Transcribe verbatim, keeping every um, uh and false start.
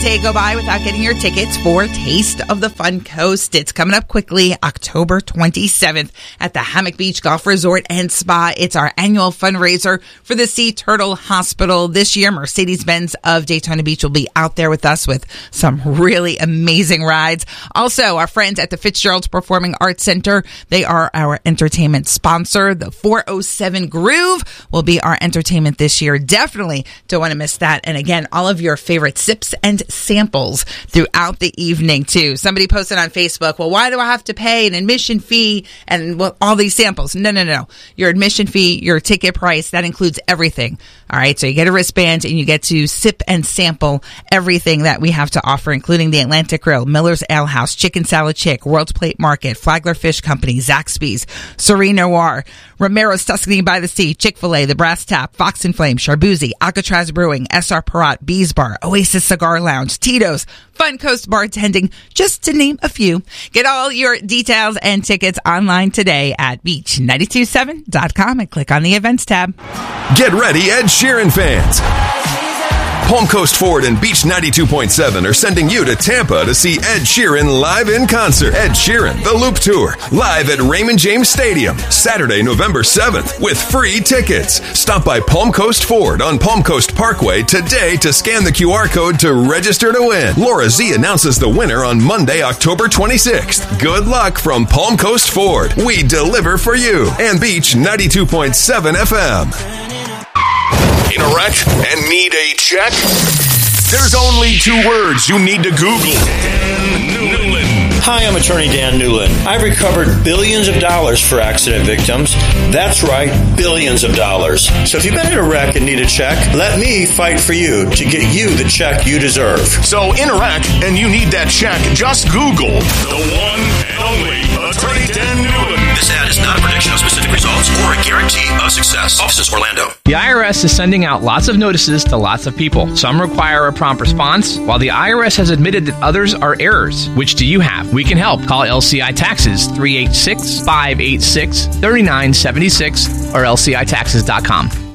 day go by without getting your tickets for Taste of the Fun Coast. It's coming up quickly, October twenty-seventh at the Hammock Beach Golf Resort and Spa. It's our annual fundraiser for the Sea Turtle Hospital. This year, Mercedes-Benz of Daytona Beach will be out there with us with some really amazing rides. Also, our friends at the Fitzgerald Performing Arts Center, they are our entertainment sponsor. The four oh seven Groove will be our entertainment this year. Definitely don't want to miss that. And again, all of your favorite sips and samples throughout the evening too. Somebody posted on Facebook, well, why do I have to pay an admission fee and well, all these samples? No, no, no. Your admission fee, your ticket price, that includes everything. All right. So you get a wristband and you get to sip and sample everything that we have to offer, including the Atlantic Grill, Miller's Ale House, Chicken Salad Chick, World's Plate Market, Flagler Fish Company, Zaxby's, Serene Noir, Romero's Tuscany by the Sea, Chick-fil-A, The Brass Tap, Fox and Flame, Charbouzy, Alcatraz Brewing, S R Parat, Bees Bar, Oasis Cigar Lounge, Tito's, Fun Coast Bartending, just to name a few. Get all your details and tickets online today at beach nine two seven dot com and click on the events tab. Get ready, Ed Sheeran fans. Palm Coast Ford and Beach ninety-two point seven are sending you to Tampa to see Ed Sheeran live in concert. Ed Sheeran, The Loop Tour, live at Raymond James Stadium, Saturday, November seventh, with free tickets. Stop by Palm Coast Ford on Palm Coast Parkway today to scan the Q R code to register to win. Laura Z announces the winner on Monday, October twenty-sixth. Good luck from Palm Coast Ford. We deliver for you. And Beach ninety-two point seven F M. In a wreck and need a check? There's only two words you need to Google. Dan Newlin. Hi, I'm attorney Dan Newlin. I've recovered billions of dollars for accident victims. That's right, billions of dollars. So if you've been in a wreck and need a check, let me fight for you to get you the check you deserve. So in a wreck and you need that check, just Google the one and only attorney Dan Newlin. This ad is not a prediction of specific results or a guarantee of success. Offices Orlando. The I R S is sending out lots of notices to lots of people. Some require a prompt response, while the I R S has admitted that others are errors. Which do you have? We can help. Call L C I Taxes, three eight six, five eight six, three nine seven six or L C I taxes dot com.